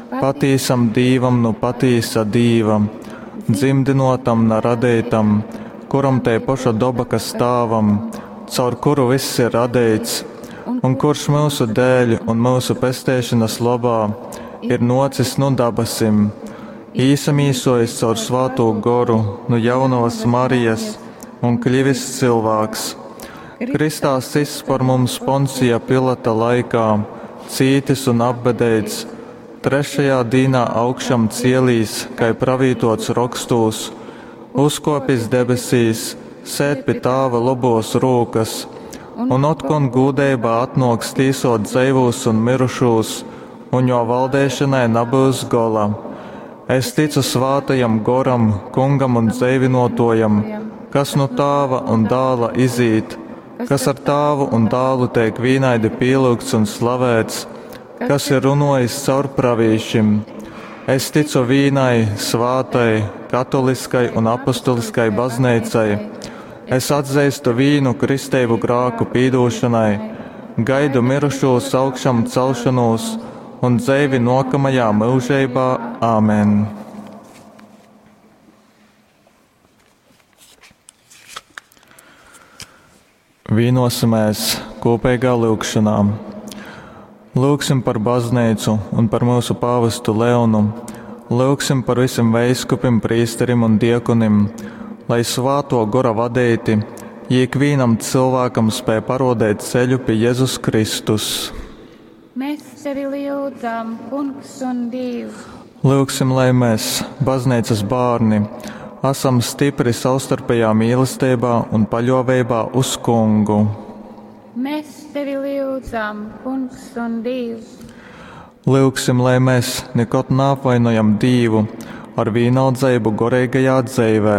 patīsam dīvam nu patīsa dīva, dzimdinotam na radeitam, kuram te poša doba, kas stāvam, caur kuru viss ir radīts, un kurš mūsu dēļ un mūsu pestēšanas labā ir nocis nu dabasim, īsam īsojis caur svāto goru nu jaunavas Marijas un kļuvis cilvēks. Kristā sists par mums Poncija Pilata laikā, cītis un apbedeits, trešajā dīnā augšam cielīs, kai pravītots rakstūs, uzkopis debesīs, sēd pie tāva labos rūkas, un otkon gūdībā atnoks tīsot dzīvūs un mirušūs, un jo valdēšanai nebūs gola. Es ticu svātajam goram, kungam un dzīvinotojam, kas no tāva un dāla izīt, kas ar tāvu un dālu tiek vīnaidi pielūgts un slavēts, kas ir runājis caur pravīšim. Es ticu vīnai, svātai, katoliskai un apostoliskai baznīcai. Es atzīstu vīnu kristību grāku pīdūšanai, gaidu mirušos augšam celšanos un dzīvi nākamajā mūžībā. Āmen! Vienosimies kopīgā lūgšanā. Lūgsim par baznīcu un par mūsu pāvestu Leonu. Lūgsim par visiem veiskupim, prīsterim un diekonim, lai svāto gora vadīti, ikvienam cilvēkam spēj parodēt ceļu pie Jēzus Kristus. Mēs tevi lūdzam, Kungs un Dievs. Lūgsim, lai mēs, baznīcas bārni, esam stipri savstarpējā mīlestībā un paļāvībā uz Kungu. Mēs tevi lūdzam, Kungs un Dievs. Lūgsim, lai mēs nekad neapvainojam Dievu ar vienaldzību garīgajā dzīvē.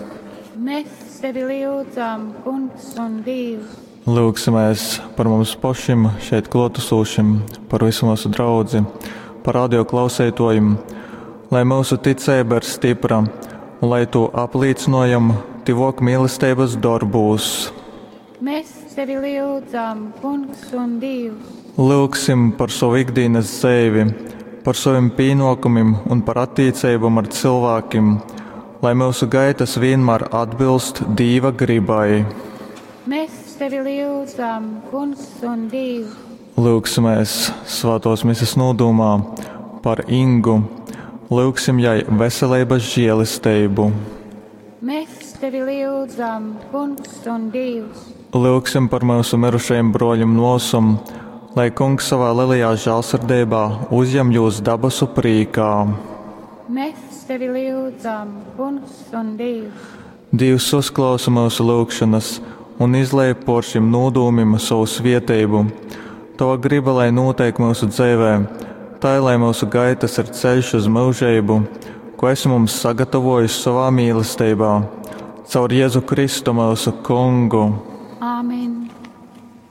Mēs tevi lūdzam, Kungs un Dievs. Lūgsimies par mums pašiem šeit klātesošiem, par visu mūsu draudzi, par radio klausītājiem, lai mūsu ticība ir stipra un lai to apliecinojam tivok mīlestības darbos. Mēs tevi lūdzam, Kungs un Dievs. Lūgsim par savu ikdienas dzīvi, par saviem pienākumiem un par attiecībām ar cilvēkiem, lai mūsu gaitas vienmēr atbilst Dieva gribai. Mēs tevi lūdzam, Kungs un Dievs. Lūgsimies svētos misas nodomā par Ingu. Lūgsim jai veselības žēlastību. Mēs tevi lūdzam, Kungs un Dievs. Lūgsim par mūsu mirušajiem broļiem nosum, lai Kungs savā lielajā žēlsirdībā uzņem jūs dabasu prīkā. Mēs tevi lūdzam, Kungs un Dievs. Dievs uzklausa mūsu lūgšanas un izlej por šim nodomim savu svētību. Tava griba, lai notiek mūsu dzīvē, tā lai mūsu gaitas ir ceļš uz mūžību, ko esi mums sagatavojis savā mīlestībā, caur Jēzu Kristu mūsu Kungu.